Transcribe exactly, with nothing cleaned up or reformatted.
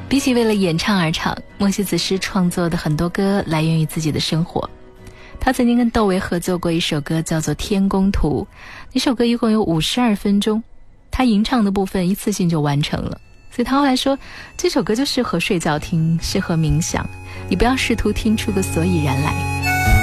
比起为了演唱而唱，莫西子诗创作的很多歌来源于自己的生活。他曾经跟窦唯合作过一首歌叫做《天宫图》，那首歌一共有五十二分钟，他吟唱的部分一次性就完成了。所以他后来说，这首歌就适合睡觉听，适合冥想，你不要试图听出个所以然来。